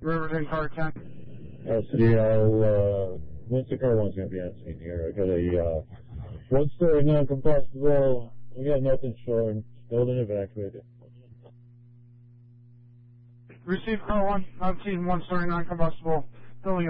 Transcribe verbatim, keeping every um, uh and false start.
Riverton car ten. Uh, City, I'll, uh, once the car one's going to be on scene here, I got a, uh, one-story non-combustible. We got nothing showing. Building evacuated. Receive car one, on scene, one story non-combustible. Building